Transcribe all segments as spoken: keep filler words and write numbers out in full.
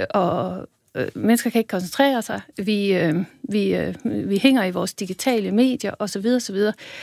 øh, og øh, mennesker kan ikke koncentrere sig. Vi, øh, vi, øh, vi hænger i vores digitale medier osv. osv.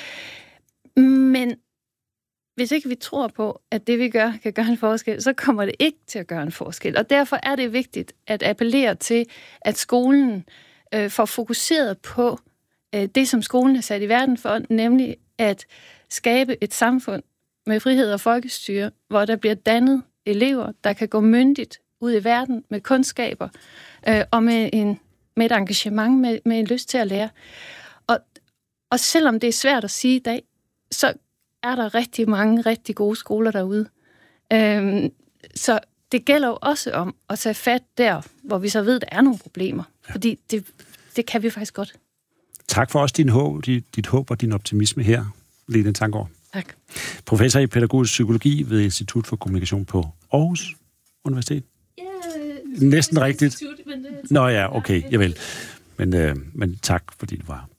Men hvis ikke vi tror på, at det vi gør kan gøre en forskel, så kommer det ikke til at gøre en forskel. Og derfor er det vigtigt at appellere til, at skolen øh, får fokuseret på øh, det, som skolen er sat i verden for, nemlig at skabe et samfund med frihed og folkestyre, hvor der bliver dannet elever, der kan gå myndigt ud i verden med kundskaber øh, og med, en, med et engagement, med, med en lyst til at lære. Og, og selvom det er svært at sige i dag, så er der rigtig mange rigtig gode skoler derude. Øhm, så det gælder jo også om at tage fat der, hvor vi så ved, at der er nogle problemer. Ja. Fordi det, det kan vi faktisk godt. Tak for også din håb, dit, dit håb og din optimisme her, Lene Tanggaard. Tak. Professor i pædagogisk psykologi ved Institut for Kommunikation på Aarhus Universitet. Ja, næsten rigtigt. Institut, men det... Nå ja, okay, javel. Men, øh, men tak, fordi du var.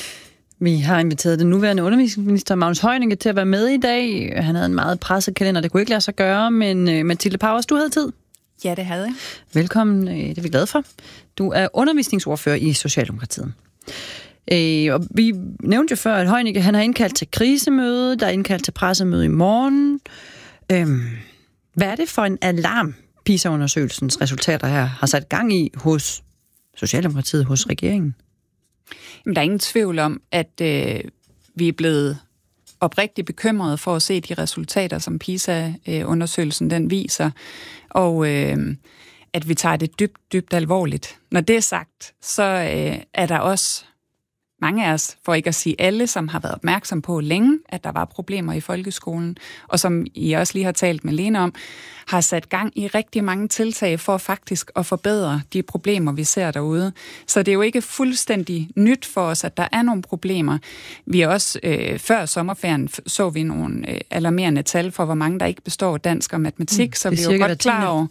Vi har inviteret den nuværende undervisningsminister Magnus Heunicke til at være med i dag. Han havde en meget presset kalender, det kunne ikke lade sig gøre, men uh, Mathilde Pauwers, du havde tid. Ja, det havde jeg. Velkommen, det er vi glade for. Du er undervisningsordfører i Socialdemokratiet. Øh, og vi nævnte jo før, at Heunicke han har indkaldt til krisemøde, der er indkaldt til pressemøde i morgen. Øh, hvad er det for en alarm, PISA-undersøgelsens resultater her har sat gang i hos Socialdemokratiet, hos regeringen? Jamen, der er ingen tvivl om, at øh, vi er blevet oprigtigt bekymrede for at se de resultater, som PISA-undersøgelsen den viser, og øh, at vi tager det dybt, dybt alvorligt. Når det er sagt, så øh, er der også mange af os, for ikke at sige alle, som har været opmærksom på længe, at der var problemer i folkeskolen, og som I også lige har talt med Lene om, har sat gang i rigtig mange tiltag for faktisk at forbedre de problemer, vi ser derude. Så det er jo ikke fuldstændig nyt for os, at der er nogle problemer. Vi er også, øh, før sommerferien så vi nogle øh, alarmerende tal for, hvor mange der ikke består dansk og matematik, mm, så vi er jo godt klar over...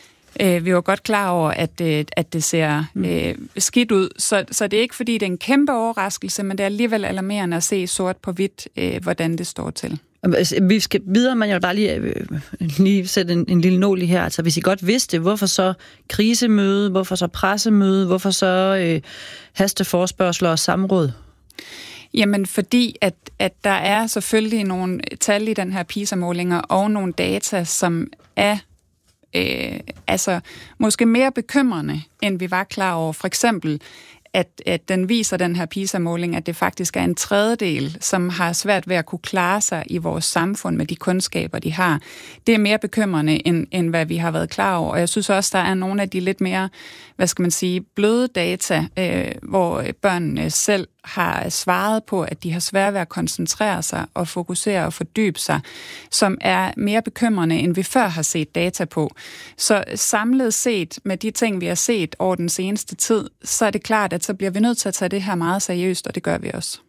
Vi var godt klar over, at, at det ser øh, skidt ud, så, så det er ikke fordi, det er en kæmpe overraskelse, men det er alligevel alarmerende at se sort på hvidt, øh, hvordan det står til. Vi skal videre, man jo bare lige, øh, lige sætte en, en lille nål i her. Altså, hvis I godt vidste, hvorfor så krisemøde, hvorfor så pressemøde, hvorfor så øh, hasteforespørgsler og samråd? Jamen, fordi at, at der er selvfølgelig nogle tal i den her PISA-målinger og nogle data, som er Øh, altså måske mere bekymrende, end vi var klar over. For eksempel, at, at den viser, den her PISA-måling, at det faktisk er en tredjedel, som har svært ved at kunne klare sig i vores samfund med de kundskaber, de har. Det er mere bekymrende, end, end hvad vi har været klar over. Og jeg synes også, der er nogle af de lidt mere, hvad skal man sige, bløde data, øh, hvor børnene selv har svaret på, at de har svært ved at koncentrere sig og fokusere og fordybe sig, som er mere bekymrende, end vi før har set data på. Så samlet set med de ting, vi har set over den seneste tid, så er det klart, at så bliver vi nødt til at tage det her meget seriøst, og det gør vi også.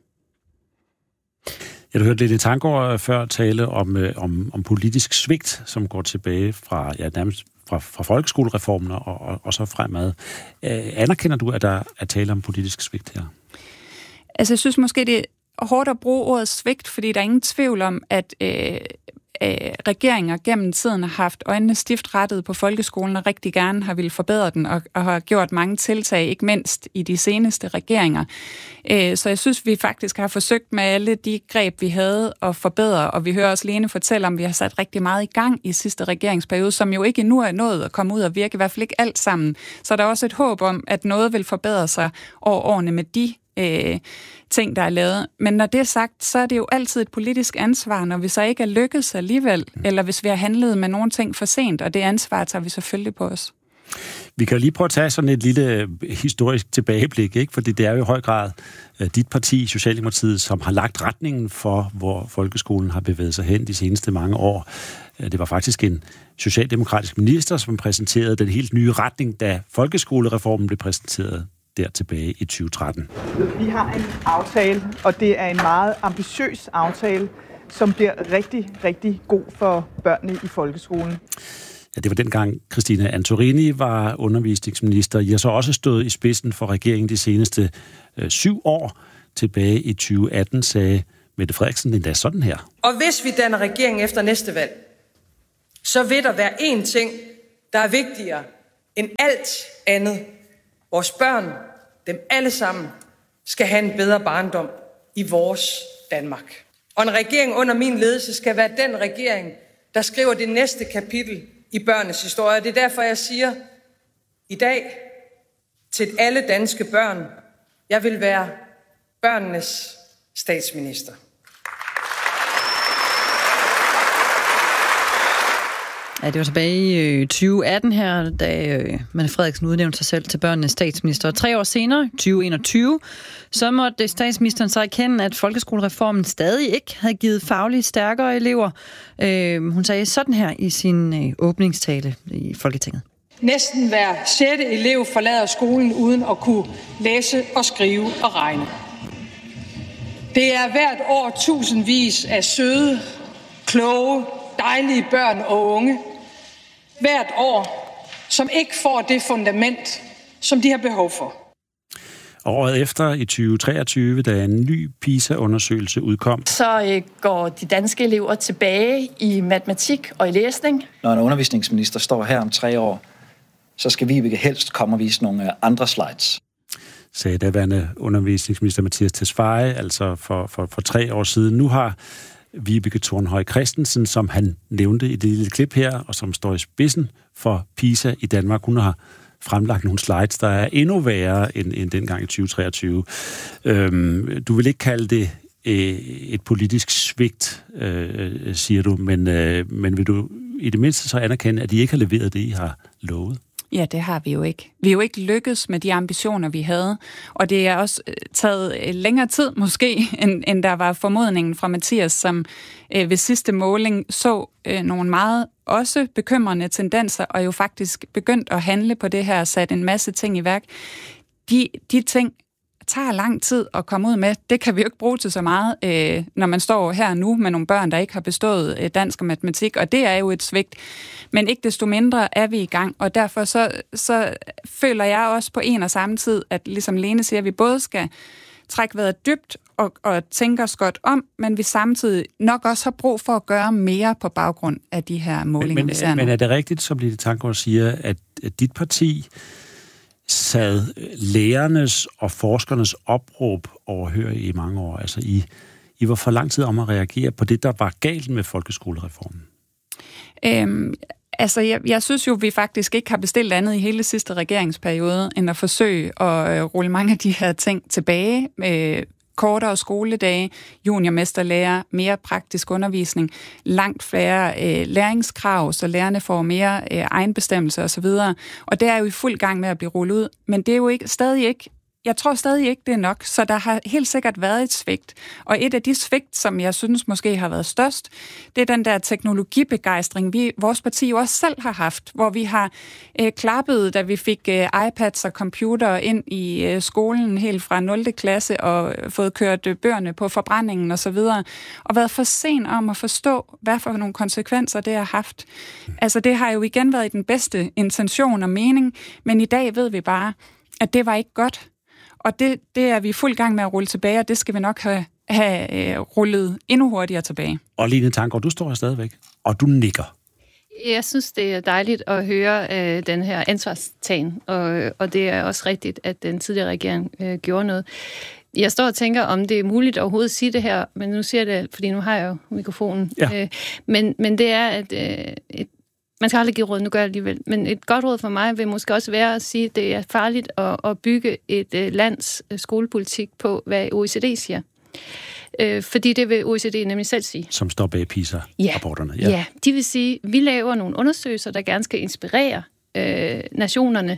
Jeg har hørt Lene Tanggaard før tale om, om, om politisk svigt, som går tilbage fra, ja, nærmest fra, fra folkeskolereformen og, og, og så fremad. Anerkender du, at der er tale om politisk svigt her? Altså, jeg synes måske, det er hårdt at bruge ordet svigt, fordi der er ingen tvivl om, at øh, øh, regeringer gennem tiden har haft øjnene stift rettet på folkeskolen og rigtig gerne har ville forbedre den og, og har gjort mange tiltag, ikke mindst i de seneste regeringer. Øh, så jeg synes, vi faktisk har forsøgt med alle de greb, vi havde at forbedre, og vi hører også Lene fortælle om, at vi har sat rigtig meget i gang i sidste regeringsperiode, som jo ikke endnu er nået at komme ud og virke, i hvert fald ikke alt sammen. Så der er også et håb om, at noget vil forbedre sig over årene med de Øh, ting, der er lavet. Men når det er sagt, så er det jo altid et politisk ansvar, når vi så ikke er lykkedes alligevel, eller hvis vi har handlet med nogle ting for sent, og det ansvar tager vi selvfølgelig på os. Vi kan lige prøve at tage sådan et lille historisk tilbageblik, ikke? Fordi det er jo i høj grad dit parti, Socialdemokratiet, som har lagt retningen for, hvor folkeskolen har bevæget sig hen de seneste mange år. Det var faktisk en socialdemokratisk minister, som præsenterede den helt nye retning, da folkeskolereformen blev præsenteret der tilbage i tyve tretten. Vi har en aftale, og det er en meget ambitiøs aftale, som bliver rigtig, rigtig god for børnene i folkeskolen. Ja, det var dengang Christine Antorini var undervisningsminister. I har så også stået i spidsen for regeringen de seneste øh, syv år. Tilbage i tyve atten sagde Mette Frederiksen endda sådan her. Og hvis vi danner regering efter næste valg, så vil der være én ting, der er vigtigere end alt andet. Vores børn, dem alle sammen, skal have en bedre barndom i vores Danmark. Og en regering under min ledelse skal være den regering, der skriver det næste kapitel i børnenes historie. Det er derfor, jeg siger i dag til alle danske børn, jeg vil være børnenes statsminister. Ja, det var tilbage i tyve atten her, da Mette Frederiksen udnævnte sig selv til børnenes statsminister. Og tre år senere, tyve enogtyve, så måtte statsministeren så erkende, at folkeskolereformen stadig ikke havde givet fagligt stærkere elever. Hun sagde sådan her i sin åbningstale i Folketinget. Næsten hver sjette elev forlader skolen uden at kunne læse og skrive og regne. Det er hvert år tusindvis af søde, kloge, dejlige børn og unge, hvert år, som ikke får det fundament, som de har behov for. Året efter, i tyve treogtyve, da en ny PISA-undersøgelse udkom, så øh, går de danske elever tilbage i matematik og i læsning. Når en undervisningsminister står her om tre år, så skal Vibeke helst komme og vise nogle andre slides. Sagde daværende undervisningsminister Mattias Tesfaye, altså for, for, for tre år siden. Nu har Vibeke Thornhøj Christensen, som han nævnte i det lille klip her, og som står i spidsen for PISA i Danmark. Hun har fremlagt nogle slides, der er endnu værre end, end dengang i tyve treogtyve. Øhm, du vil ikke kalde det øh, et politisk svigt, øh, siger du, men, øh, men vil du i det mindste så anerkende, at I ikke har leveret det, I har lovet? Ja, det har vi jo ikke. Vi er jo ikke lykkedes med de ambitioner, vi havde, og det er også taget længere tid måske, end, end der var formodningen fra Mathias, som øh, ved sidste måling så øh, nogle meget også bekymrende tendenser, og jo faktisk begyndt at handle på det her og sat en masse ting i værk. De, de ting tager lang tid at komme ud med. Det kan vi jo ikke bruge til så meget, øh, når man står her nu med nogle børn, der ikke har bestået øh, dansk og matematik, og det er jo et svigt. Men ikke desto mindre er vi i gang, og derfor så, så føler jeg også på en og samme tid, at ligesom Lene siger, at vi både skal trække vejret dybt og, og tænke os godt om, men vi samtidig nok også har brug for at gøre mere på baggrund af de her målinger, men, vi ser men, nu. men er det rigtigt, som Lille Tanggaard siger, at, at dit parti sad lærernes og forskernes opråb overhør i mange år? Altså, I, I var for lang tid om at reagere på det, der var galt med folkeskolereformen. Øhm, altså, jeg, jeg synes jo, vi faktisk ikke har bestilt andet i hele sidste regeringsperiode, end at forsøge at øh, rulle mange af de her ting tilbage med kortere skoledage, juniormesterlærer, mere praktisk undervisning, langt flere øh, læringskrav, så lærerne får mere øh, egenbestemmelse osv. Og det er jo i fuld gang med at blive rullet ud, men det er jo ikke, stadig ikke Jeg tror stadig ikke, det er nok, så der har helt sikkert været et svigt. Og et af de svigt, som jeg synes måske har været størst, det er den der teknologibegejstring, vi vores parti jo også selv har haft, hvor vi har øh, klappet, da vi fik øh, iPads og computer ind i øh, skolen helt fra nul klasse og fået kørt øh, bøgerne på forbrændingen osv., og, og været for sent om at forstå, hvad for nogle konsekvenser det har haft. Altså det har jo igen været i den bedste intention og mening, men i dag ved vi bare, at det var ikke godt. Og det, det er vi i fuld gang med at rulle tilbage, og det skal vi nok have, have øh, rullet endnu hurtigere tilbage. Og Line Tanggaard, du står her stadigvæk, og du nikker. Jeg synes, det er dejligt at høre øh, den her ansvarstagen, og, og det er også rigtigt, at den tidligere regering øh, gjorde noget. Jeg står og tænker, om det er muligt overhovedet at sige det her, men nu siger jeg det, fordi nu har jeg jo mikrofonen. Ja. Øh, men, men det er, at øh, et man skal aldrig give råd, nu gør jeg alligevel. Men et godt råd for mig vil måske også være at sige, at det er farligt at, at bygge et uh, lands uh, skolepolitik på, hvad O E C D siger. Uh, fordi det vil O E C D nemlig selv sige. Som står bag PISA-rapporterne. Ja. ja, de vil sige, at vi laver nogle undersøgelser, der gerne skal inspirere øh, nationerne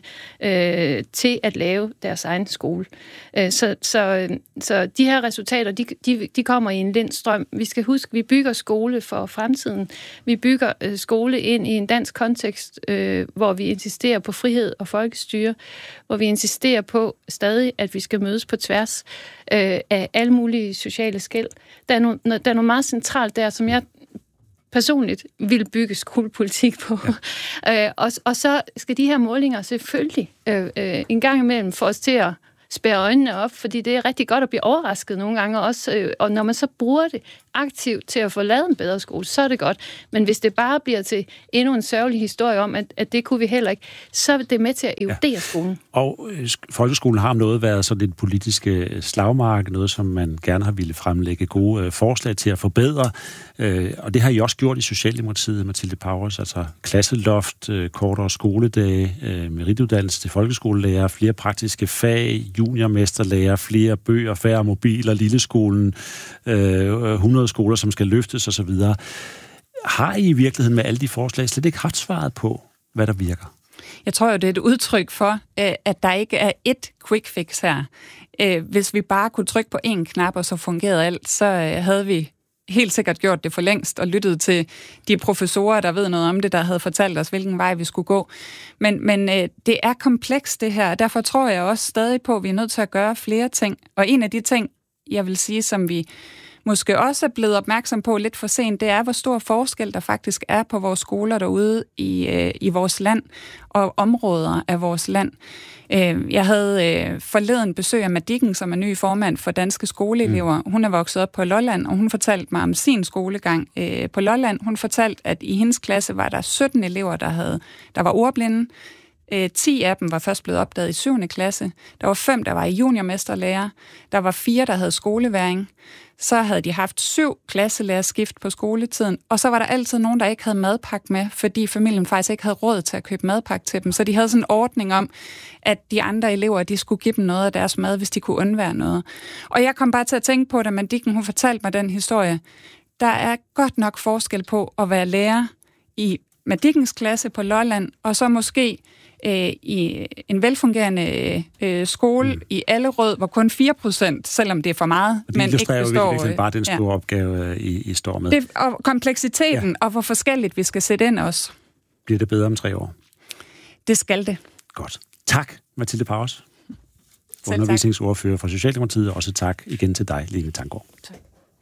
øh, til at lave deres egen skole. Øh, så, så, så de her resultater, de, de, de kommer i en lindstrøm. Vi skal huske, vi bygger skole for fremtiden. Vi bygger øh, skole ind i en dansk kontekst, øh, hvor vi insisterer på frihed og folkestyre, hvor vi insisterer på stadig, at vi skal mødes på tværs øh, af alle mulige sociale skel. Der er, no, der er noget meget centralt der, som jeg personligt vil bygge skolepolitik på. Ja. øh, og, og så skal de her målinger selvfølgelig øh, øh, en gang imellem få os til at spærre øjnene op, fordi det er rigtig godt at blive overrasket nogle gange også, øh, og når man så bruger det aktivt til at få lavet en bedre skole, så er det godt. Men hvis det bare bliver til endnu en sørgelig historie om, at, at det kunne vi heller ikke, så er det med til at erodere ja. skolen. Og øh, folkeskolen har om noget været sådan et politisk øh, slagmark, noget som man gerne har ville fremlægge gode øh, forslag til at forbedre, øh, og det har I også gjort i Socialdemokratiet, Mathilde Pauwels, altså klasseloft, øh, kortere skoledage, øh, merituddannelse til folkeskolelærer, flere praktiske fag, juniormesterlærer, flere bøger, færre mobiler, lilleskolen, øh, hundrede skoler, som skal løftes osv. Har I i virkeligheden med alle de forslag slet ikke haft svaret på, hvad der virker? Jeg tror jo, det er et udtryk for, at der ikke er ét quick fix her. Hvis vi bare kunne trykke på én knap, og så fungerede alt, så havde vi helt sikkert gjort det for længst, og lyttet til de professorer, der ved noget om det, der havde fortalt os, hvilken vej vi skulle gå. Men, men det er komplekst, det her, og derfor tror jeg også stadig på, at vi er nødt til at gøre flere ting. Og en af de ting, jeg vil sige, som vi måske også er blevet opmærksom på lidt for sent, det er, hvor stor forskel der faktisk er på vores skoler derude i, øh, i vores land og områder af vores land. Øh, jeg havde øh, forleden besøg af Madikken, som er ny formand for Danske Skoleelever. Mm. Hun er vokset op på Lolland, og hun fortalte mig om sin skolegang øh, på Lolland. Hun fortalte, at i hendes klasse var der sytten elever, der, havde, der var ordblinde. Øh, ti af dem var først blevet opdaget i syvende klasse. Der var fem, der var i juniormesterlærer. Der var fire, der havde skoleværing. Så havde de haft syv klasselærerskift på skoletiden, og så var der altid nogen, der ikke havde madpakke med, fordi familien faktisk ikke havde råd til at købe madpakke til dem. Så de havde sådan en ordning om, at de andre elever, de skulle give dem noget af deres mad, hvis de kunne undvære noget. Og jeg kom bare til at tænke på, da Madikken, hun fortalte mig den historie, der er godt nok forskel på at være lærer i Madikkens klasse på Lolland, og så måske i en velfungerende øh, skole mm. i Allerød, hvor kun fire procent, selvom det er for meget, men ikke består. Det illustrerer jo bare den store ja. opgave, I, I står med. Det, og kompleksiteten, ja. Og hvor forskelligt vi skal sætte ind også. Bliver det bedre om tre år? Det skal det. Godt. Tak, Mathilde Pauwels, undervisningsordfører for Socialdemokratiet, og også tak igen til dig, Lene Tanggaard. Tak.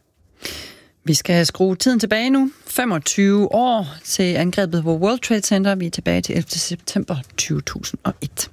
Vi skal skrue tiden tilbage nu. femogtyve år til angrebet på World Trade Center. Vi er tilbage til ellevte september to tusind og et.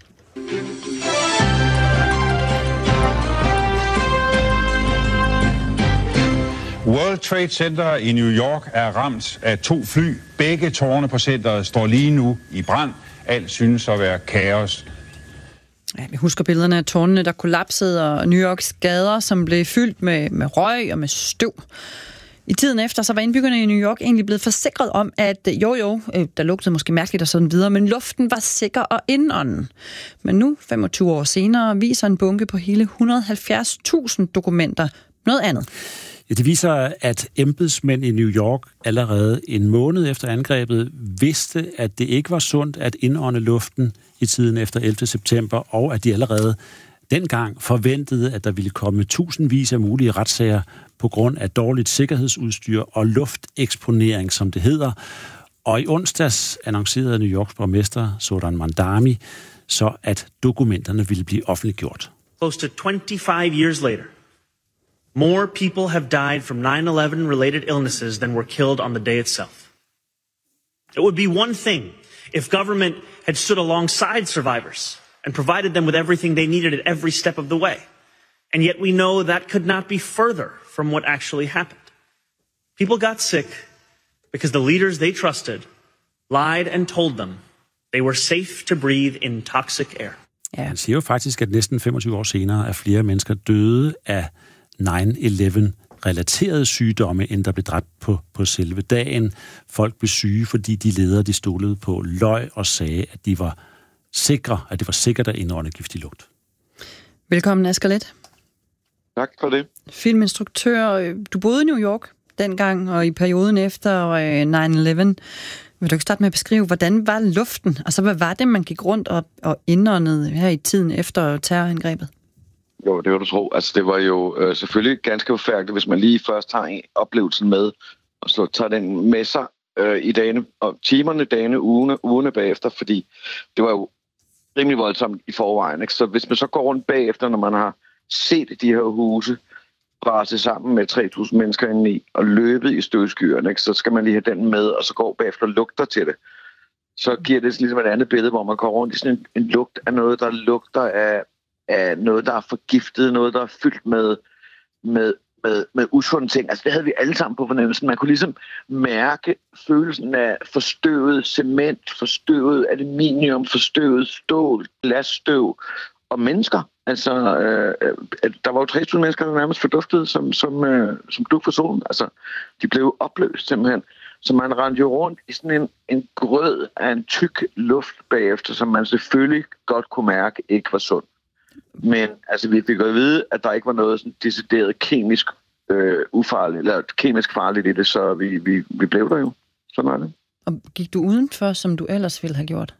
World Trade Center i New York er ramt af to fly. Begge tårne på centeret står lige nu i brand. Alt synes at være kaos. Ja, vi husker billederne af tårnene, der kollapsede, og New Yorks gader, som blev fyldt med, med røg og med støv. I tiden efter, så var indbyggerne i New York egentlig blevet forsikret om, at jo jo, der lugtede måske mærkeligt og sådan videre, men luften var sikker og indånden. Men nu, femogtyve år senere, viser en bunke på hele et hundrede og halvfjerds tusind dokumenter noget andet. Ja, det viser, at embedsmænd i New York allerede en måned efter angrebet vidste, at det ikke var sundt at indånde luften i tiden efter ellevte september, og at de allerede dengang forventede, at der ville komme tusindvis af mulige retssager på grund af dårligt sikkerhedsudstyr og lufteksponering, som det hedder. Og i onsdags annoncerede New Yorks borgmester Zohran Mamdani så, at dokumenterne ville blive offentliggjort. Close to twenty-five years later, more people have died from nine eleven related illnesses than were killed on the day itself. It would be one thing if government had stood alongside survivors and provided them with everything they needed at every step of the way. And yet we know that could not be further from what actually happened. People got sick because the leaders they trusted lied and told them they were safe to breathe in toxic air. Ja, han siger jo faktisk, at næsten femogtyve år senere er flere mennesker døde af nine eleven relaterede sygdomme, end der blev dræbt på, på selve dagen. Folk blev syge, fordi de ledere, de stolede på løg og sagde, at de var sikre, at det var sikkert at indånde giftig lugt. Velkommen, Asger Leth. Tak for det. Filminstruktør. Du boede i New York dengang, og i perioden efter nine eleven. Vil du ikke starte med at beskrive, hvordan var luften? Altså, hvad var det, man gik rundt og, og indåndede her i tiden efter terrorangrebet? Jo, det var du tro. Altså, det var jo øh, selvfølgelig ganske forfærdeligt, hvis man lige først har en oplevelsen med, og så tager den med sig øh, i dagene, og timerne, dagene, ugerne, ugerne bagefter, fordi det var jo rimelig voldsomt i forvejen. Ikke? Så hvis man så går rundt bagefter, når man har set de her huse brase sammen med tre tusind mennesker indeni og løbet i støvskyerne, ikke? Så skal man lige have den med, og så går bagefter og lugter til det. Så giver det ligesom et andet billede, hvor man går rundt i sådan en, en lugt af noget, der lugter af af noget, der er forgiftet, noget, der er fyldt med, med, med, med usunde ting. Altså det havde vi alle sammen på fornemmelsen. Man kunne ligesom mærke følelsen af forstøvet cement, forstøvet aluminium, forstøvet stål, glasstøv og mennesker. Altså, øh, der var jo tre tusind mennesker, der nærmest forduftede som, som, øh, som dug for solen. Altså, de blev opløst simpelthen. Så man rendte jo rundt i sådan en, en grød af en tyk luft bagefter, som man selvfølgelig godt kunne mærke ikke var sund. Men altså, vi fik jo at vide, at der ikke var noget sådan decideret kemisk øh, ufarligt, eller kemisk farligt i det, så vi, vi, vi blev der jo. Sådan var det. Og gik du udenfor, som du ellers ville have gjort?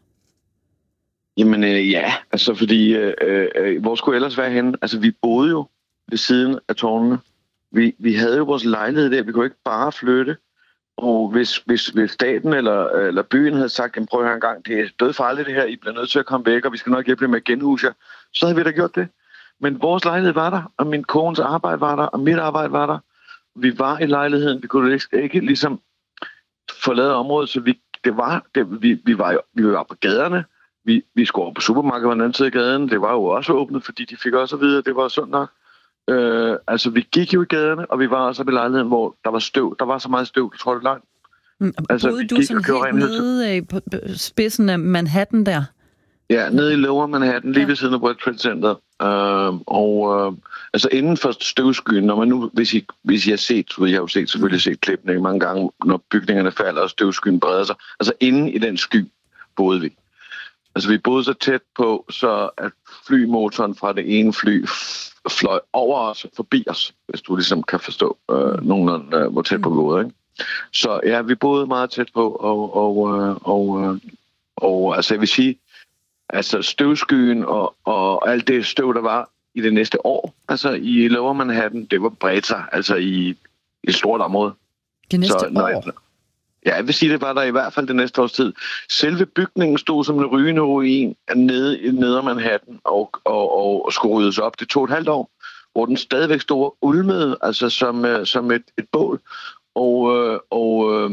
Jamen øh, ja, altså fordi, øh, øh, hvor skulle ellers være henne? Altså vi boede jo ved siden af tårnene. Vi, vi havde jo vores lejlighed der, vi kunne ikke bare flytte. Og hvis, hvis, hvis staten eller, eller byen havde sagt, jamen prøv at høre en gang, det er dødfarligt det her, I bliver nødt til at komme væk, og vi skal nok hjælpe jer med at genhuse jer, så havde vi da gjort det. Men vores lejlighed var der, og min kones arbejde var der, og mit arbejde var der. Vi var i lejligheden, vi kunne ikke, ikke ligesom forlade området, så vi, det var, det, vi, vi, var jo, vi var på gaderne. Vi, vi skulle over på supermarkedet på den anden side af gaden. Det var jo også åbnet, fordi de fik også at vide, at det var sundt nok. Øh, altså, vi gik jo i gaderne, og vi var også i lejligheden, hvor der var støv. Der var så meget støv, jeg tror det er langt. Mm, altså, boede du sådan helt nede på spidsen af Manhattan der? Ja, nede i Lower Manhattan, lige ja. ved siden af World Trade Center. Øh, og øh, altså inden for støvskyen, når man nu, hvis I, hvis I har set, så jeg har jo set, selvfølgelig set klippene mange gange, når bygningerne falder og støvskyen breder sig. Altså inden i den sky boede vi. Altså, vi boede så tæt på, så at flymotoren fra det ene fly fløj over os og forbi os, hvis du ligesom kan forstå øh, nogenlunde, øh, hvor tæt på vi boede, ikke? Så ja, vi boede meget tæt på, og, og, øh, og, øh, og altså, jeg vil sige, altså støvskyen og, og alt det støv, der var i det næste år, altså i Lower Manhattan, det var bredt sig, altså i, i et stort område. Det næste så, når, år? Ja, jeg vil sige, det var der i hvert fald det næste års tid. Selve bygningen stod som en rygende ruin nede i Nedre Manhattan og, og, og, og skulle ryddes op. Det tog et halvt år, hvor den stadigvæk stod ulmede, altså som, som et, et bål. Og, og,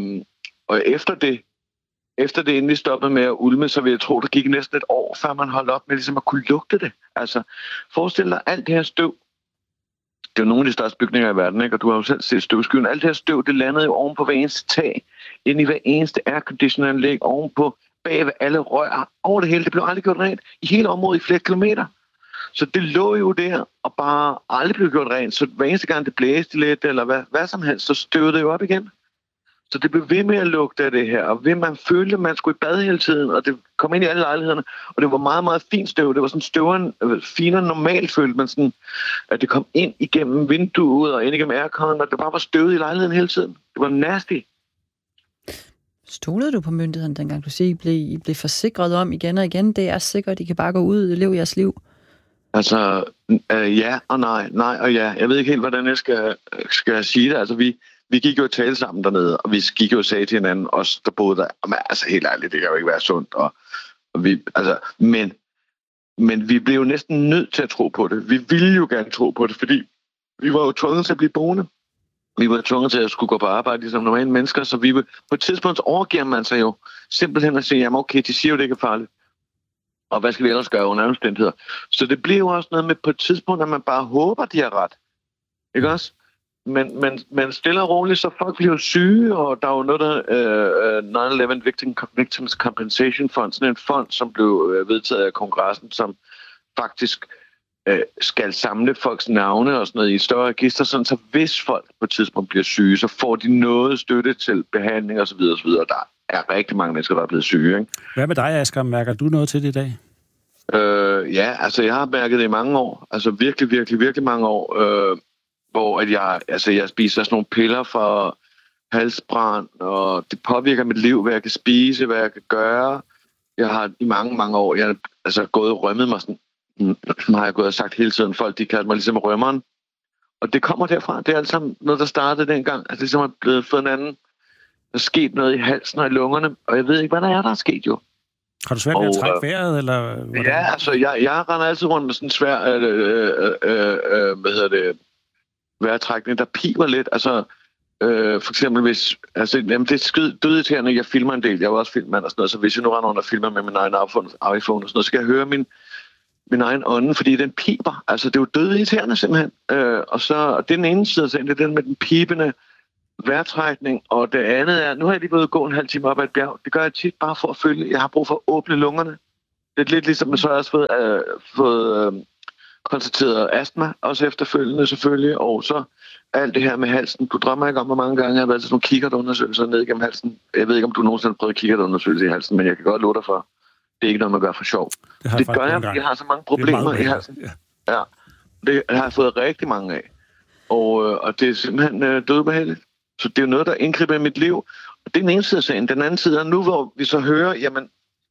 og efter det, efter det endelig stoppede med at ulme, så vil jeg tro, der gik næsten et år, før man holdt op med ligesom at kunne lugte det. Altså, forestil dig alt det her støv. Det er jo nogle af de største bygninger i verden, ikke? Og du har jo selv set støvskyen. Alt det her støv, det landede jo oven på hver eneste tag, ind i hver eneste airconditioneranlæg, oven på bag ved alle rør, over det hele. Det blev aldrig gjort rent i hele området i flere kilometer. Så det lå jo der, og bare aldrig blev gjort rent. Så hver eneste gang det blæste lidt, eller hvad, hvad som helst, så støvede det jo op igen. Så det blev ved med at lugte af det her, og ved man følte, at man skulle i bad hele tiden, og det kom ind i alle lejlighederne, og det var meget, meget fint støv. Det var sådan støveren, finere normalt følte man sådan, at det kom ind igennem vinduet og ind igennem airconen, og det bare var støvet i lejligheden hele tiden. Det var nasty. Stolede du på myndigheden dengang? Du siger, I blev, I blev forsikret om igen og igen. Det er sikkert, I kan bare gå ud og leve jeres liv. Altså, øh, ja og nej. Nej og ja. Jeg ved ikke helt, hvordan jeg skal, skal sige det. Altså, vi... Vi gik jo og talte sammen dernede, og vi gik jo og sagde til hinanden, os der boede der, men altså helt ærligt, det kan jo ikke være sundt. Og, og vi, altså, men, men vi blev jo næsten nødt til at tro på det. Vi ville jo gerne tro på det, fordi vi var jo tvunget til at blive boende. Vi var tvunget til at skulle gå på arbejde ligesom normale mennesker, så vi på et tidspunkt overgiver man sig jo simpelthen at sige, jamen okay, de siger jo, det ikke er farligt. Og hvad skal vi ellers gøre under omstændigheder? Så det bliver jo også noget med på et tidspunkt, at man bare håber, de har ret. Ikke også? Men, men, men stille og roligt, så folk bliver syge, og der er jo noget, der uh, nine eleven Victim, Victims Compensation Fund, sådan en fond, som blev uh, vedtaget af kongressen, som faktisk uh, skal samle folks navne og sådan noget i et større register, sådan så hvis folk på et tidspunkt bliver syge, så får de noget støtte til behandling osv. osv. Der er rigtig mange mennesker, der er blevet syge. Ikke? Hvad med dig, Asger? Mærker du noget til det i dag? Uh, ja, altså jeg har mærket det i mange år. Altså virkelig, virkelig, virkelig mange år. Uh, hvor at jeg, altså jeg spiser sådan nogle piller for halsbrand, og det påvirker mit liv, hvad jeg kan spise, hvad jeg kan gøre. Jeg har i mange, mange år, jeg har altså gået og rømmet mig sådan, har jeg gået og sagt hele tiden, folk de kalder mig ligesom rømmeren. Og det kommer derfra, det er alt sammen noget, der startede dengang, altså ligesom er blevet fået en anden, der er sket noget i halsen og i lungerne, og jeg ved ikke, hvad der er, der er sket jo. Har du svært ved at trække vejret, eller hvordan? Ja, altså jeg, jeg render altid rundt med sådan en svær, øh, øh, øh, øh, hvad hedder det, vejrtrækning, der piver lidt. Altså, øh, for eksempel hvis... Altså, jamen, det er skid dødirriterende, jeg filmer en del. Jeg er også filmmand og sådan noget, så hvis jeg nu render rundt og filmer med min egen iPhone, iPhone og sådan noget, så kan jeg høre min, min egen ånde, fordi den piber. Altså, det er jo døde irriterende simpelthen. Øh, og så det er den ene side af sagen, det er den med den pibende vejrtrækning, og det andet er, nu har jeg lige været gå en halv time op ad et bjerg. Det gør jeg tit bare for at føle, jeg har brug for at åbne lungerne. Det er lidt ligesom, at så har jeg også fået, øh, fået øh, konstateret astma, også efterfølgende selvfølgelig, og så alt det her med halsen. Du drømmer ikke om, hvor mange gange jeg har været til sådan nogle kikkertundersøgelser ned igennem halsen. Jeg ved ikke, om du nogensinde har prøvet kikkertundersøgelser i halsen, men jeg kan godt love dig for, det er ikke noget, man gør for sjov. Det, det gør jeg, fordi jeg har så mange problemer i halsen. Ja. ja, det har jeg fået rigtig mange af. Og, øh, og det er simpelthen øh, dødbehageligt. Så det er jo noget, der indgriber i mit liv. Og det er den ene side af sagen. Den anden side er nu, hvor vi så hører, jamen,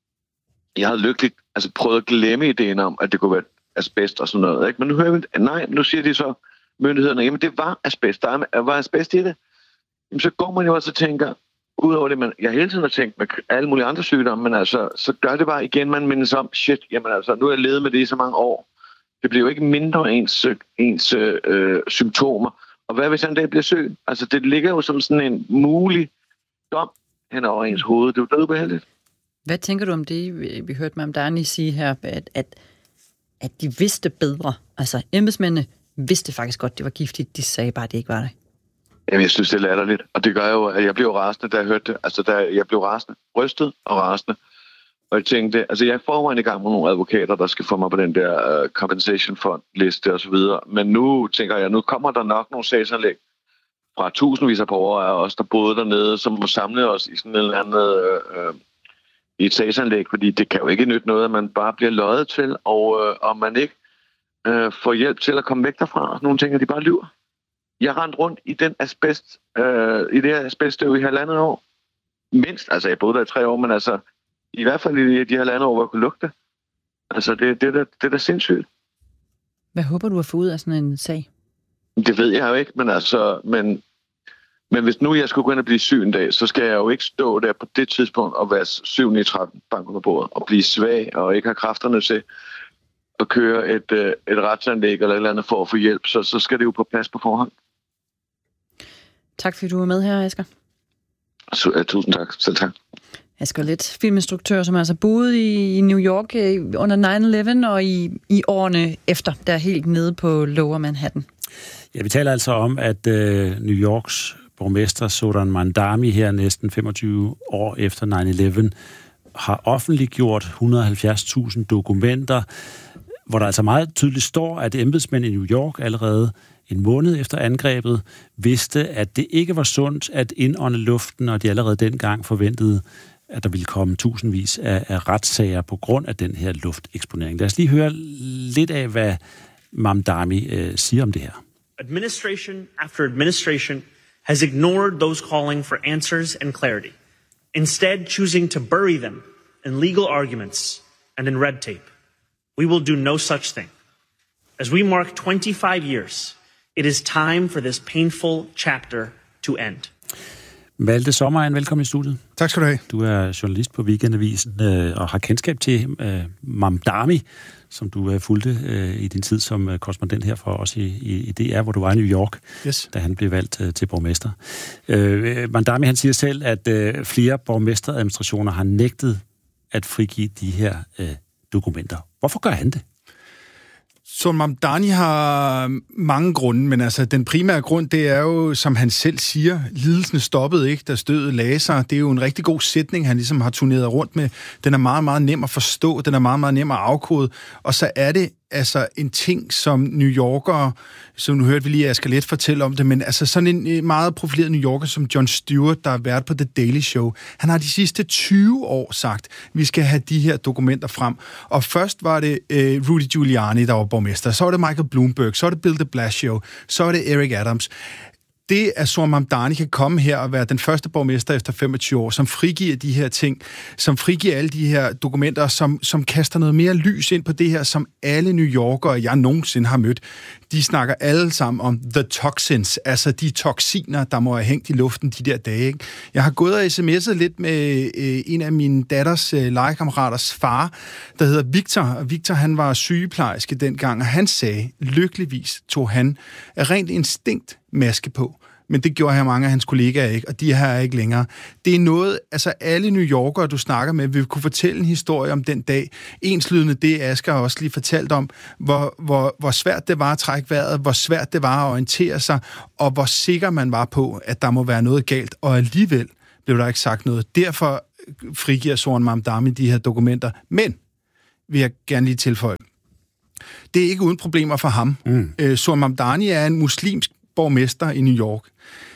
jeg havde lykkeligt altså, prøvet at glemme ideen om, at det kunne være asbest og sådan noget. Ikke? Men nu hører vi, nej, nu siger de så, myndighederne, jamen det var asbest, der var asbest i det. Jamen, så går man jo også og tænker, udover det, man, jeg hele tiden har tænkt med alle mulige andre sygdomme, men altså, så gør det bare igen, man mindes om, shit, jamen altså, nu har jeg levet med det i så mange år. Det bliver jo ikke mindre ens, ens øh, symptomer. Og hvad hvis han dag bliver syg? Altså, det ligger jo som sådan en mulig dom hen over ens hoved. Det er jo dødbehageligt. Hvad tænker du om det, vi hørte med Mamdani sige her, at, at, at de vidste bedre? Altså, embedsmændene vidste faktisk godt, det var giftigt. De sagde bare, at det ikke var det. Jamen, jeg synes, det er latterligt. Og det gør jo, at jeg blev rasende, da jeg hørte det. Altså, da jeg blev rasende. Rystet og rasende. Og jeg tænkte, altså jeg er forvejen i gang med nogle advokater, der skal få mig på den der uh, compensation fund-liste og så videre. Men nu tænker jeg, nu kommer der nok nogle sagsanlæg fra tusindvis af borgere af os, der boede dernede, som må samle os i sådan et eller andet uh, i et sagsanlæg, fordi det kan jo ikke nytte noget, at man bare bliver løjet til, og, uh, og man ikke uh, får hjælp til at komme væk derfra. Nogle ting, de bare lyver. Jeg rendte rundt i den asbest, uh, i det her asbeststøv i halvandet år. Mindst, altså jeg boede der i tre år, men altså i hvert fald i de halvandet år, hvor jeg kunne lugte. Altså, det, det, det, det er da sindssygt. Hvad håber du at få ud af sådan en sag? Det ved jeg jo ikke, men altså... Men, men hvis nu jeg skulle gå ind og blive syg en dag, så skal jeg jo ikke stå der på det tidspunkt og være syvende i tretten bank under bordet og blive svag og ikke have kræfterne til at køre et, et retsanlæg eller et eller andet for at få hjælp. Så, så skal det jo på plads på forhånd. Tak fordi du var med her, Asger. Så, ja, tusind tak. Selv tak. Asger Leth, filminstruktør, som altså boede i New York under nine eleven og i, i årene efter, der helt nede på Lower Manhattan. Ja, vi taler altså om, at øh, New Yorks borgmester Zohran Mamdani her næsten femogtyve år efter nine eleven har offentliggjort et hundrede og halvfjerds tusind dokumenter, hvor der altså meget tydeligt står, at embedsmænd i New York allerede en måned efter angrebet vidste, at det ikke var sundt at indånde luften, og de allerede dengang forventede, at der ville komme tusindvis af, af retssager på grund af den her lufteksponering. Lad os lige høre lidt af, hvad Mamdani øh, siger om det her. Administration after administration has ignored those calling for answers and clarity, instead choosing to bury them in legal arguments and in red tape. We will do no such thing. As we mark twenty-five years, it is time for this painful chapter to end. Malte Sommerregn, velkommen i studiet. Tak skal du have. Du er journalist på Weekendavisen øh, og har kendskab til øh, Mamdani, som du øh, fulgte øh, i din tid som øh, korrespondent her for os i, i, i D R, hvor du var i New York, yes. da han blev valgt øh, til borgmester. Øh, Mamdani, han siger selv, at øh, flere borgmesteradministrationer har nægtet at frigive de her øh, dokumenter. Hvorfor gør han det? Så Mamdani har mange grunde, men altså den primære grund, det er jo, som han selv siger, lidelsen stoppede ikke, da stødet lagde sig. Det er jo en rigtig god sætning, han ligesom har turneret rundt med. Den er meget, meget nem at forstå, den er meget, meget nem at afkode, og så er det altså en ting, som New Yorkere, som nu hørte vi lige Asger Leth fortælle om det, men altså sådan en meget profileret New Yorker som Jon Stewart, der har været på The Daily Show, han har de sidste tyve år sagt, vi skal have de her dokumenter frem. Og først var det øh, Rudy Giuliani, der var borgmester, så var det Michael Bloomberg, så var det Bill de Blasio, så var det Eric Adams. Det, at Zohran Mamdani kan komme her og være den første borgmester efter femogtyve år, som frigiver de her ting, som frigiver alle de her dokumenter, som, som kaster noget mere lys ind på det her, som alle New Yorkere, jeg nogensinde har mødt, de snakker alle sammen om the toxins, altså de toksiner, der må have hængt i luften de der dage. Ikke? Jeg har gået og sms'et lidt med øh, en af mine datters øh, legekammeraters far, der hedder Victor, og Victor han var sygeplejerske dengang, og han sagde, lykkeligvis tog han af rent instinkt maske på, men det gjorde her mange af hans kollegaer ikke, og de her er ikke længere. Det er noget, altså alle New Yorkere, du snakker med, vil kunne fortælle en historie om den dag. Enslydende det, Asger også lige fortalt om, hvor, hvor, hvor svært det var at trække vejret, hvor svært det var at orientere sig, og hvor sikker man var på, at der må være noget galt, og alligevel blev der ikke sagt noget. Derfor frigiver Zoran Mamdani de her dokumenter. Men, vil jeg gerne lige tilføje, det er ikke uden problemer for ham. Mm. Øh, Zoran Mamdani er en muslimsk borgmester i New York.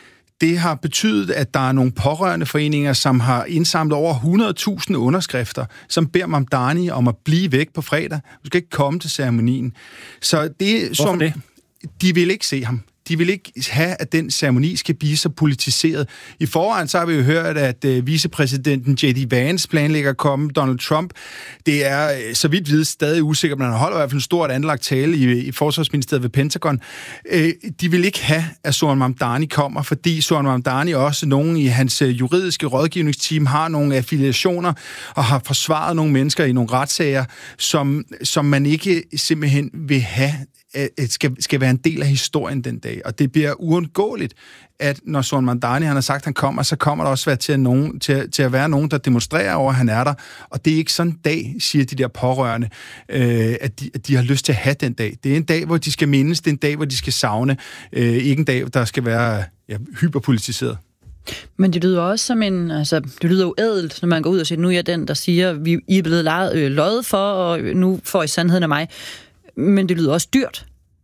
Det har betydet, at der er nogle pårørende foreninger, som har indsamlet over hundrede tusind underskrifter, som beder Mamdani om at blive væk på fredag. Du skal ikke komme til ceremonien. Så det, som, det? De vil ikke se ham. De vil ikke have, at den ceremoni skal blive så politiseret. I forvejen så har vi jo hørt, at uh, vicepræsidenten J D Vance planlægger at komme. Donald Trump, det er så vidt vidt stadig usikkert, men han holder i hvert fald en stort anlagt tale i, i Forsvarsministeriet ved Pentagon. Uh, de vil ikke have, at Zoran Mamdani kommer, fordi Zoran Mamdani og også nogen i hans uh, juridiske rådgivningsteam har nogle affiliationer og har forsvaret nogle mennesker i nogle retssager, som, som man ikke simpelthen vil have Skal, skal være en del af historien den dag. Og det bliver uundgåeligt, at når Zoran Mamdani han har sagt, at han kommer, så kommer der også være til at, nogen, til, til at være nogen, der demonstrerer over, at han er der. Og det er ikke sådan en dag, siger de der pårørende, øh, at, de, at de har lyst til at have den dag. Det er en dag, hvor de skal mindes, det er en dag, hvor de skal savne. Øh, ikke en dag, der skal være ja, hyperpolitiseret. Men det lyder også som en, altså, det lyder jo ædelt, når man går ud og siger, nu er jeg den, der siger, vi I er blevet lejet, øh, løjet for, og nu får I sandheden af mig. Men det lyder også dyrt,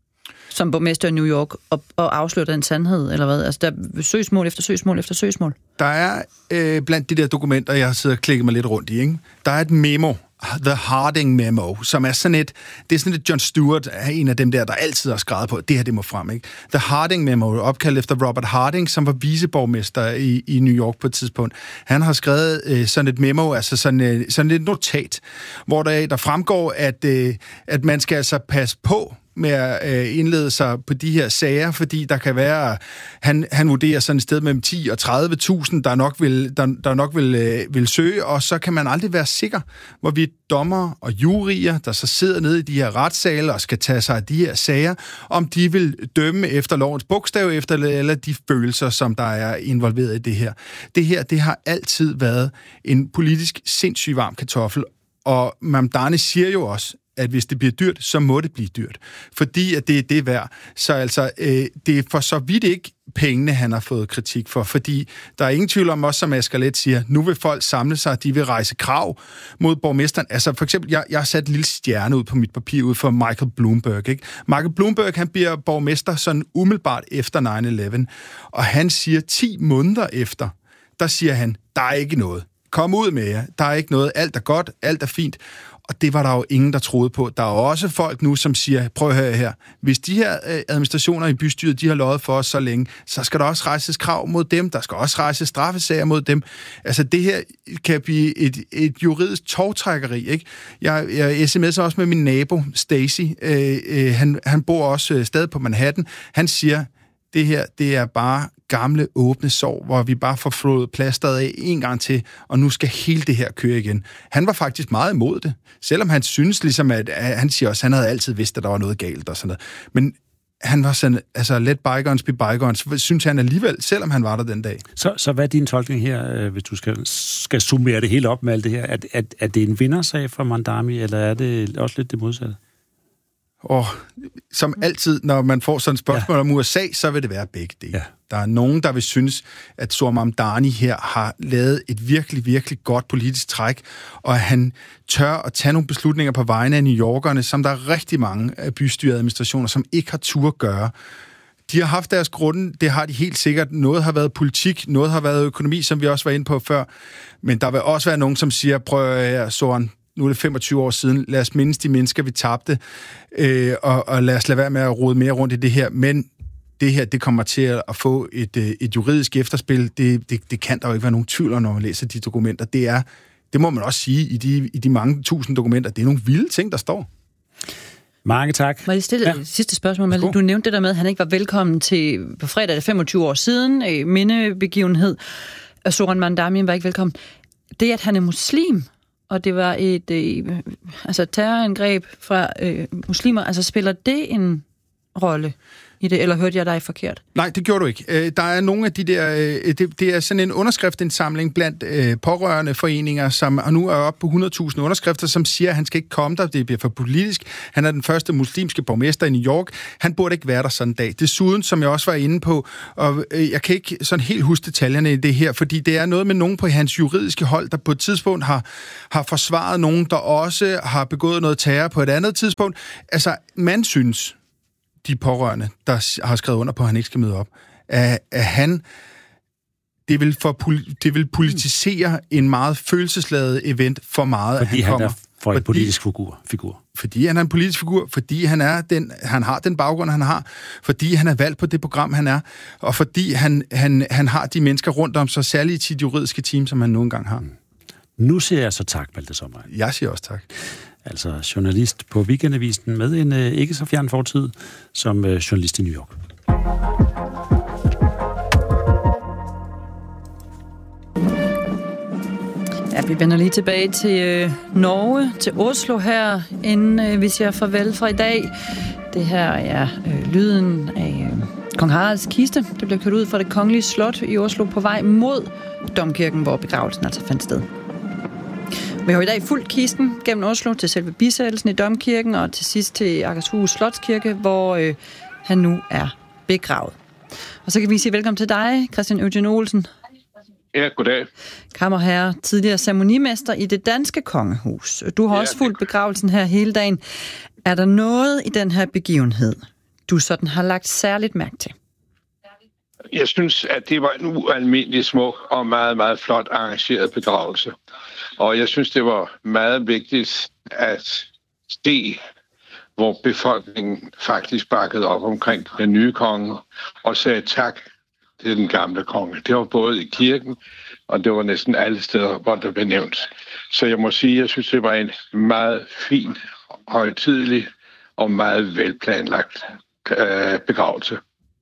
som borgmester i New York, at, at afsløre den sandhed, eller hvad? Altså, der er søgsmål efter søgsmål efter søgsmål. Der er øh, blandt de der dokumenter, jeg har siddet og klikket mig lidt rundt i, ikke? Der er et memo, The Harding Memo, som er sådan et, det er sådan et Jon Stewart, er en af dem der, der altid har skrevet på, det her, det må frem, ikke? The Harding Memo, opkaldt efter Robert Harding, som var viceborgmester i, i New York på et tidspunkt. Han har skrevet øh, sådan et memo, altså sådan, øh, sådan et notat, hvor der, der fremgår, at, øh, at man skal altså passe på med at øh, indlede sig på de her sager, fordi der kan være, han, han vurderer sådan et sted mellem ti og tredive tusind, der nok vil, der, der nok vil, øh, vil søge, og så kan man aldrig være sikker, hvorvidt dommer og jurier, der så sidder nede i de her retssale og skal tage sig af de her sager, om de vil dømme efter lovens bogstav, efter eller de følelser, som der er involveret i det her. Det her, det har altid været en politisk sindssygt varm kartoffel, og Mamdani siger jo også, at hvis det bliver dyrt, så må det blive dyrt. Fordi at det er det værd. Så altså, øh, det er for så vidt ikke pengene, han har fået kritik for. Fordi der er ingen tvivl om, også som Asger Leth siger, nu vil folk samle sig, de vil rejse krav mod borgmesteren. Altså for eksempel, jeg, jeg har sat en lille stjerne ud på mit papir ud for Michael Bloomberg. Ikke? Michael Bloomberg, han bliver borgmester sådan umiddelbart efter nine eleven. Og han siger ti måneder efter, der siger han, der er ikke noget. Kom ud med jer. Der er ikke noget. Alt er godt. Alt er fint. Og det var der jo ingen, der troede på. Der er også folk nu, som siger, prøv at høre her, hvis de her administrationer i bystyret, de har løjet for os så længe, så skal der også rejses krav mod dem, der skal også rejses straffesager mod dem. Altså det her kan blive et, et juridisk tovtrækkeri, ikke? Jeg, jeg sms'er også med min nabo, Stacy, øh, øh, han, han bor også øh, stadig på Manhattan, han siger, det her, det er bare gamle, åbne sår, hvor vi bare får flået plasteret af en gang til, og nu skal hele det her køre igen. Han var faktisk meget imod det, selvom han synes ligesom, at, at han siger også, at han havde altid vidst, at der var noget galt og sådan noget. Men han var sådan, altså let bygones be bygones, synes han alligevel, selvom han var der den dag. Så, så hvad er din tolkning her, hvis du skal, skal summere det hele op med alt det her? Er, er, er det en vindersag for Mamdani, eller er det også lidt det modsatte? Og som altid, når man får sådan et spørgsmål ja. om U S A, så vil det være begge dele. Ja. Der er nogen, der vil synes, at Zoran Mamdani her har lavet et virkelig, virkelig godt politisk træk, og han tør at tage nogle beslutninger på vegne af New Yorkerne, som der er rigtig mange af bystyreadministrationer, som ikke har tur at gøre. De har haft deres grunde, det har de helt sikkert. Noget har været politik, noget har været økonomi, som vi også var inde på før. Men der vil også være nogen, som siger, prøv at Zoran, nu er det femogtyve år siden, lad os mindes de mennesker, vi tabte, øh, og, og lad os lade være med at rode mere rundt i det her. Men det her, det kommer til at få et, et juridisk efterspil. Det, det, det kan der jo ikke være nogen tvivl om, når man læser de dokumenter. Det er, det må man også sige, i de, i de mange tusind dokumenter, det er nogle vilde ting, der står. Mange tak. Må jeg stille ja. sidste spørgsmål, Malte? Du nævnte det der med, at han ikke var velkommen til på fredag, det femogtyve år siden, øh, mindebegivenhed, og Zoran Mamdani var ikke velkommen. Det, at han er muslim, og det var et øh, altså terrorangreb fra øh, muslimer, altså spiller det en rolle i det, eller hørte jeg dig forkert? Nej, det gjorde du ikke. Der er nogle af de der... Det, det er sådan en underskriftindsamling blandt øh, pårørende foreninger, som nu er oppe på hundrede tusind underskrifter, som siger, at han skal ikke komme der, det bliver for politisk. Han er den første muslimske borgmester i New York. Han burde ikke være der sådan en dag. Desuden, som jeg også var inde på, og øh, jeg kan ikke sådan helt huske detaljerne i det her, fordi det er noget med nogen på hans juridiske hold, der på et tidspunkt har, har forsvaret nogen, der også har begået noget terror på et andet tidspunkt. Altså, man synes, de pårørende, der har skrevet under på, at han ikke skal møde op, at, at han, det vil, for, det vil politisere en meget følelsesladet event for meget, fordi at han, han kommer. er for en fordi, politisk figur, figur. Fordi han er en politisk figur, fordi han, er den, han har den baggrund, han har, fordi han er valgt på det program, han er, og fordi han, han, han har de mennesker rundt om sig, særligt i sit juridiske team, som han nogle gange har. Nu siger jeg så tak, Malte Sommer. Jeg siger også tak. Altså journalist på Weekendavisen med en øh, ikke så fjern fortid som øh, journalist i New York. Ja, vi vender lige tilbage til øh, Norge, til Oslo her, inden øh, vi siger farvel fra i dag. Det her er øh, lyden af øh, kong Haralds kiste. Det bliver kørt ud fra det kongelige slot i Oslo på vej mod domkirken, hvor begravelsen altså fandt sted. Vi har i dag fulgt kisten gennem Oslo til selve bisættelsen i domkirken, og til sidst til Akershus Slotskirke, hvor øh, han nu er begravet. Og så kan vi sige velkommen til dig, Christian Eugen Olsen. Ja, goddag. Kammerherre, tidligere ceremonimester i det danske kongehus. Du har ja, også fulgt begravelsen her hele dagen. Er der noget i den her begivenhed, du sådan har lagt særligt mærke til? Jeg synes, at det var en ualmindelig smuk og meget, meget flot arrangeret begravelse. Og jeg synes, det var meget vigtigt at se, hvor befolkningen faktisk bakkede op omkring den nye konge og sagde tak til den gamle konge. Det var både i kirken, og det var næsten alle steder, hvor det blev nævnt. Så jeg må sige, at jeg synes, det var en meget fin, højtidelig og meget velplanlagt øh, begravelse.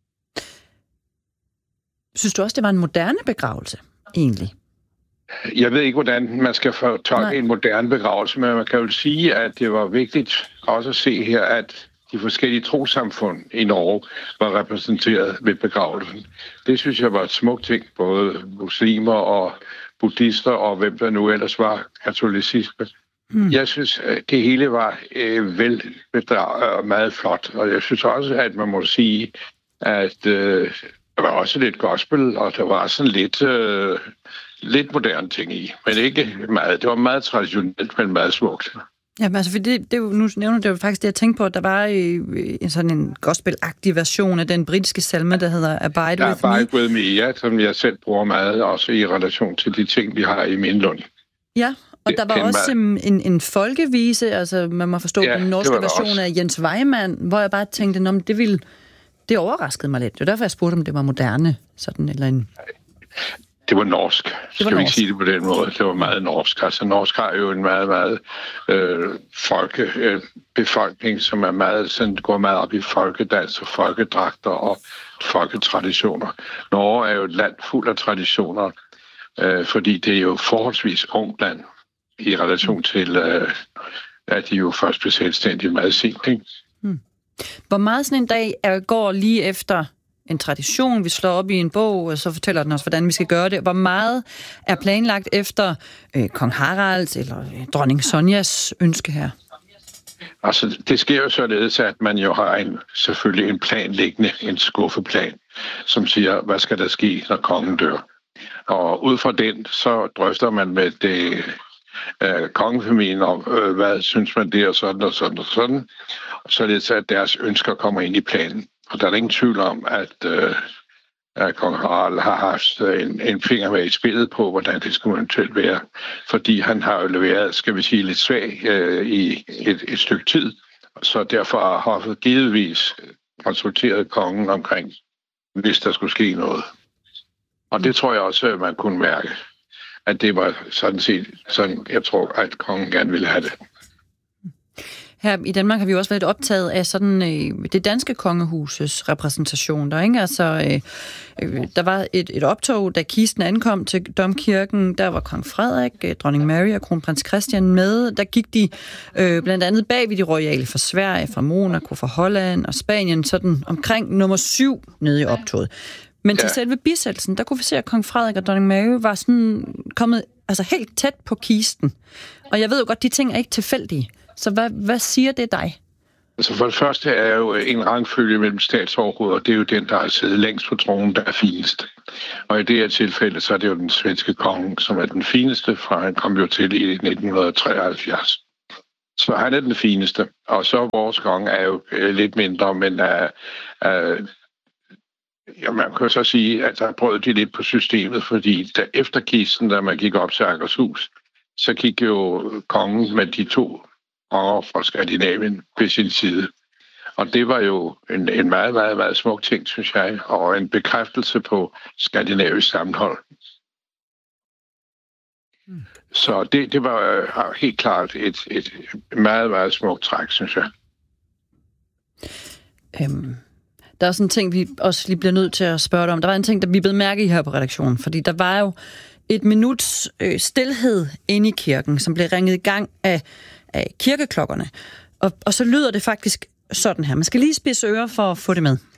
Synes du også, det var en moderne begravelse, egentlig? Jeg ved ikke, hvordan man skal fortolke en moderne begravelse, men man kan jo sige, at det var vigtigt også at se her, at de forskellige trossamfund i Norge var repræsenteret ved begravelsen. Det synes jeg var et smukt ting, både muslimer og buddhister og hvem der nu ellers var katolicisme. Mm. Jeg synes, at det hele var øh, vel bedraget og meget flot, og jeg synes også, at man må sige, at øh, der var også lidt gospel, og der var sådan lidt... Øh, lidt moderne ting i, men ikke meget. Det var meget traditionelt, men meget smukt. Ja, men altså, for det, det, nu nævner det jo faktisk det, jeg tænkte på, at der var en sådan en gospel-agtig version af den britiske salme, der hedder Abide ja, With Me. Abide With Me, ja, som jeg selv bruger meget, også i relation til de ting, vi har i Mindlund. Ja, og der var også en, en folkevise, altså man må forstå ja, den norske version også af Jens Weimann, hvor jeg bare tænkte, at det ville, det overraskede mig lidt. Det var derfor, jeg spurgte, om det var moderne, sådan eller en... Det var norsk, det var skal norsk. Vi ikke sige det på den måde. Det var meget norsk. Altså norsk har jo en meget, meget øh, folke, øh, befolkning, som er meget, sådan, går meget op i folkedans og folkedragter og folketraditioner. Norge er jo et land fuld af traditioner, øh, fordi det er jo forholdsvis ungt land i relation til, øh, at de jo først blev selvstændige meget sent. Ikke? Hmm. Hvor meget sådan en dag er, går lige efter en tradition, vi slår op i en bog, og så fortæller den os, hvordan vi skal gøre det. Hvor meget er planlagt efter øh, kong Haralds eller øh, dronning Sonjas ønske her? Altså, det sker jo således, at man jo har en, selvfølgelig en plan liggende, en skuffeplan, som siger, hvad skal der ske, når kongen dør. Og ud fra den, så drøfter man med det øh, kongefamilien om, øh, hvad synes man det, og sådan og sådan og sådan, og således at deres ønsker kommer ind i planen. Og der er ingen tvivl om, at, øh, at kong Harald har haft en, en finger med i spillet på, hvordan det skulle eventuelt være. Fordi han har jo leveret, skal vi sige, lidt svag øh, i et, et stykke tid. Så derfor har hoffet givetvis konsulteret kongen omkring, hvis der skulle ske noget. Og det tror jeg også, at man kunne mærke, at det var sådan set sådan, jeg tror, at kongen gerne ville have det. her i Danmark har vi jo også været optaget af sådan øh, det danske kongehuses repræsentation. Der, ikke? Altså, øh, øh, der var et, et optog, da kisten ankom til domkirken. Der var kong Frederik, øh, dronning Mary og kronprins Christian med. Der gik de øh, blandt andet bag ved de royale fra Sverige, fra Monaco, fra Holland og Spanien, sådan omkring nummer syv nede i optoget. Men til ja. selve bisættelsen, der kunne vi se, at kong Frederik og dronning Mary var sådan kommet altså helt tæt på kisten. Og jeg ved jo godt, de ting er ikke tilfældige. Så hvad, hvad siger det dig? Altså for det første er jo en rangfølge mellem statsoverhoveder, og det er jo den, der har siddet længst på tronen, der er finest. Og i det her tilfælde, så er det jo den svenske konge, som er den fineste, fra han kom jo til i nitten treoghalvfjerds. Så han er den fineste. Og så vores konge er jo lidt mindre, men er... er ja, man kan så sige, at der brød de lidt på systemet, fordi da efter kisten, da man gik op til Akershus, så gik jo kongen med de to konger fra Skandinavien ved sin side. Og det var jo en, en meget, meget, meget smuk ting, synes jeg, og en bekræftelse på skandinavisk sammenhold. Mm. Så det, det var helt klart et, et meget, meget smukt træk, synes jeg. Øhm. Der er sådan en ting, vi også lige bliver nødt til at spørge dig om. Der var en ting, der vi blev mærke i her på redaktionen, fordi der var jo et minuts øh, stilhed inde i kirken, som blev ringet i gang af, af kirkeklokkerne. Og, og så lyder det faktisk sådan her. Man skal lige spidse ører for at få det med.